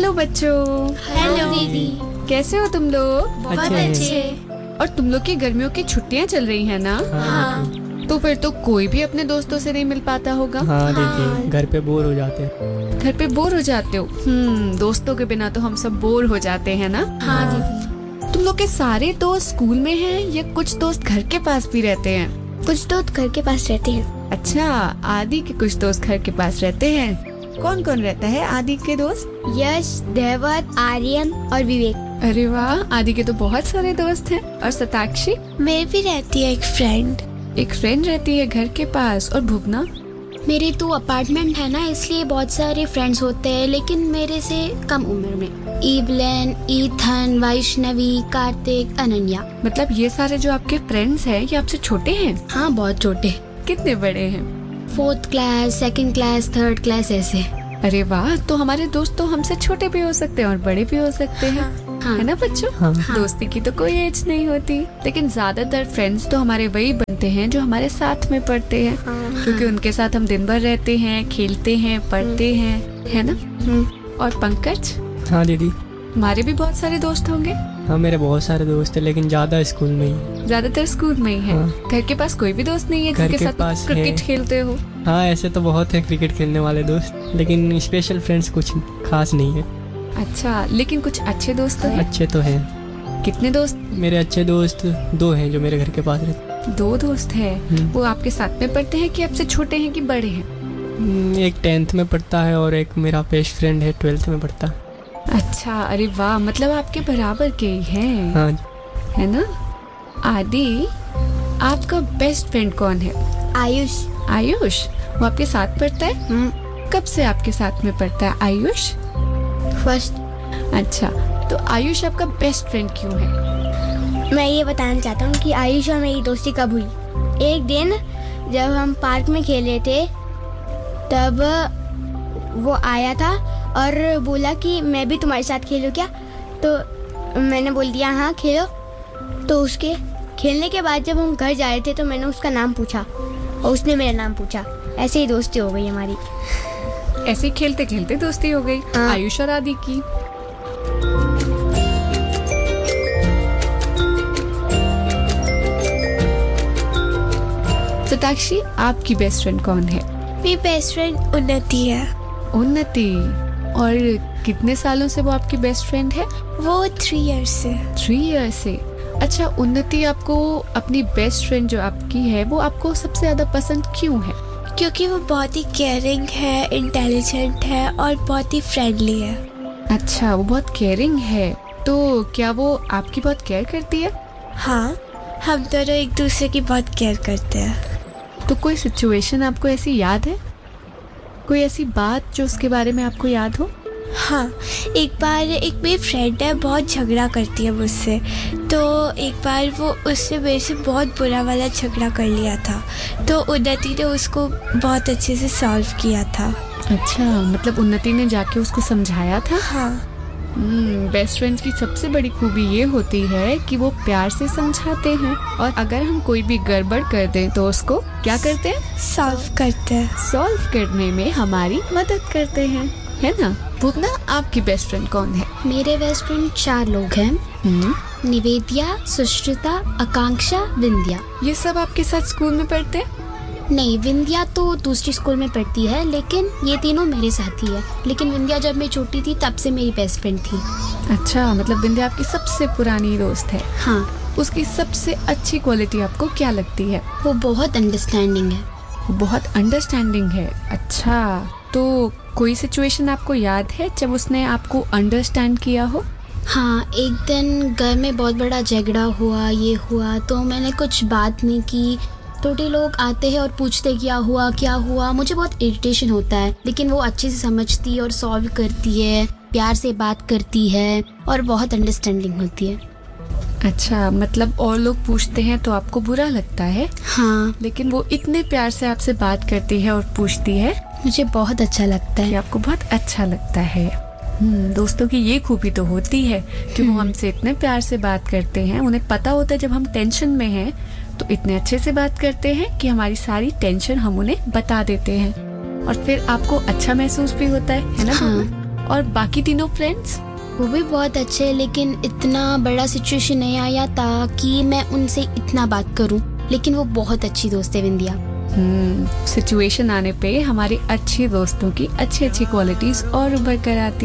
Hello बच्चों। Hello दीदी। कैसे हो तुम लोग? बहुत अच्छे। और तुम लोग की गर्मियों की छुट्टियां चल रही है ना? हाँ। तो फिर तो कोई भी अपने दोस्तों से नहीं मिल पाता होगा। हाँ दीदी, घर पे बोर हो जाते हैं। घर पे बोर हो जाते हो? दोस्तों के बिना तो हम सब बोर हो जाते हैं ना। हाँ दीदी। तुम लोग के सारे दोस्त स्कूल में हैं या कुछ दोस्त घर के पास भी रहते हैं? कुछ दोस्त घर के पास रहते हैं। अच्छा, आदि के कुछ दोस्त घर के पास रहते हैं। कौन कौन रहता है आदि के दोस्त? यश, देवत, आर्यन और विवेक। अरे वाह, आदि के तो बहुत सारे दोस्त हैं। और शताक्षी? मेरी भी रहती है एक फ्रेंड। एक फ्रेंड रहती है घर के पास। और भुवना? मेरी तो अपार्टमेंट है ना, इसलिए बहुत सारे फ्रेंड्स होते हैं, लेकिन मेरे से कम उम्र में। इवलेन, ईथन, वैष्णवी, कार्तिक, अनन्या। मतलब ये सारे जो आपके फ्रेंड्स हैं ये आपसे छोटे हैं? हाँ, बहुत छोटे। कितने बड़े हैं? 4th class, 2nd class, 3rd class ऐसे। अरे वाह, तो हमारे दोस्त तो हमसे छोटे भी हो सकते हैं और बड़े भी हो सकते हैं। हाँ। है ना बच्चों? हाँ। दोस्ती की तो कोई एज नहीं होती। लेकिन ज्यादातर फ्रेंड्स तो हमारे वही बनते हैं जो हमारे साथ में पढ़ते हैं। क्योंकि उनके साथ हम दिन भर रहते हैं, खेलते हैं, पढ़ते हैं, है ना? और पंकज? हाँ दीदी। हमारे भी बहुत सारे दोस्त होंगे। हाँ, मेरे बहुत सारे दोस्त हैं, लेकिन ज्यादा स्कूल में ही। ज्यादातर स्कूल में ही है। हाँ। घर के पास कोई भी दोस्त नहीं है घर जिसके के साथ पास क्रिकेट है। खेलते हो? हाँ, ऐसे तो बहुत है क्रिकेट खेलने वाले दोस्त, लेकिन स्पेशल फ्रेंड्स कुछ खास नहीं है। अच्छा, लेकिन कुछ अच्छे दोस्त तो हैं? अच्छे तो हैं। कितने दोस्त? मेरे अच्छे दोस्त 2 हैं जो मेरे घर के पास रहते 2 दोस्त हैं। वो आपके साथ में पढ़ते हैं कि आपसे छोटे हैं कि बड़े हैं? हैं। एक 10th में पढ़ता है और एक मेरा बेस्ट फ्रेंड है 12th में पढ़ता है। अच्छा, अरे वाह, मतलब आपके बराबर के ही हैं। हाँ। है ना? आदि, आपका बेस्ट फ्रेंड कौन है? आयुष। आयुष? वो आपके साथ पढ़ता है? कब से आपके साथ में पढ़ता है आयुष? फर्स्ट। अच्छा, तो आयुष आपका बेस्ट फ्रेंड क्यों है? मैं ये बताना चाहता हूँ कि आयुष और मेरी दोस्ती कब हुई। एक दिन जब हम पार्क में खेल रहे थे, तब वो आया था और बोला कि मैं भी तुम्हारे साथ खेलूं क्या? तो मैंने बोल दिया हाँ खेलो। तो उसके खेलने के बाद जब हम घर जा रहे थे तो मैंने उसका नाम पूछा और उसने मेरा नाम पूछा। ऐसे ही दोस्ती हो गई हमारी। ऐसे ही खेलते खेलते दोस्ती हो गई आयुष और आदि की। शताक्षी, आपकी बेस्ट फ्रेंड कौन है? मेरी बेस्ट फ्रेंड उन्नति है। उन्नति? और कितने सालों से वो आपकी बेस्ट फ्रेंड है? वो 3 इयर्स से। 3 इयर्स से? अच्छा, उन्नति आपको अपनी बेस्ट फ्रेंड जो आपकी है वो आपको सबसे ज्यादा पसंद क्यों है? क्योंकि वो बहुत ही केयरिंग है, इंटेलिजेंट है और बहुत ही फ्रेंडली है। अच्छा, वो बहुत केयरिंग है। तो क्या वो आपकी बहुत केयर करती है? हाँ, हम दोनों एक दूसरे की बहुत केयर करते हैं। तो कोई सिचुएशन आपको ऐसी याद है? कोई ऐसी बात जो उसके बारे में आपको याद हो? हाँ, एक बार एक मेरी फ्रेंड है, बहुत झगड़ा करती है मुझसे। तो एक बार वो उससे मेरे से बहुत बुरा वाला झगड़ा कर लिया था, तो उन्नति ने उसको बहुत अच्छे से सॉल्व किया था। अच्छा, मतलब उन्नति ने जाके उसको समझाया था? हाँ। बेस्ट फ्रेंड्स की सबसे बड़ी खूबी ये होती है कि वो प्यार से समझाते हैं, और अगर हम कोई भी गड़बड़ कर दें तो उसको क्या करते हैं? सॉल्व करते हैं। सॉल्व करने में हमारी मदद करते हैं, है ना? भुवना, आपकी बेस्ट फ्रेंड कौन है? मेरे बेस्ट फ्रेंड 4 लोग हैं। निवेदिया, सुश्रुता, आकांक्षा, विंध्या। ये सब आपके साथ स्कूल में पढ़ते हैं? नहीं, विंध्या तो दूसरी स्कूल में पढ़ती है, लेकिन ये तीनों मेरे साथ ही है। लेकिन विंध्या जब मैं छोटी थी तब से मेरी बेस्ट फ्रेंड थी। अच्छा, मतलब विंध्या आपकी सबसे पुरानी दोस्त है? हाँ। उसकी सबसे अच्छी क्वालिटी आपको क्या लगती है? वो बहुत अंडरस्टैंडिंग है। वो बहुत अंडरस्टैंडिंग है। अच्छा, तो कोई सिचुएशन आपको याद है जब उसने आपको अंडरस्टैंड किया हो? हाँ, एक दिन घर में बहुत बड़ा झगड़ा हुआ, ये हुआ, तो मैंने कुछ बात नहीं की। थोड़े लोग आते हैं और पूछते क्या हुआ। मुझे बहुत इरिटेशन होता है, लेकिन वो अच्छे से समझती है और सॉल्व करती है, प्यार से बात करती है और बहुत अंडरस्टैंडिंग होती है। अच्छा, मतलब और लोग पूछते हैं तो आपको बुरा लगता है? हाँ। लेकिन वो इतने प्यार से आपसे बात करती है और पूछती है, मुझे बहुत अच्छा लगता है। आपको बहुत अच्छा लगता है। दोस्तों की ये खूबी तो होती है कि वो हमसे इतने प्यार से बात करते हैं। उन्हें पता होता है जब हम टेंशन में हैं तो इतने अच्छे से बात करते हैं कि हमारी सारी टेंशन हम उन्हें बता देते हैं, और फिर आपको अच्छा महसूस भी होता है ना? हाँ। और बाकी तीनों फ्रेंड्स? वो भी बहुत अच्छे हैं, लेकिन इतना बड़ा सिचुएशन नहीं आया था कि मैं उनसे इतना बात करूं। लेकिन वो बहुत अच्छी दोस्त है विंध्या। सिचुएशन आने पे हमारे अच्छे दोस्तों की अच्छी अच्छी क्वालिटीज और उभर कर आती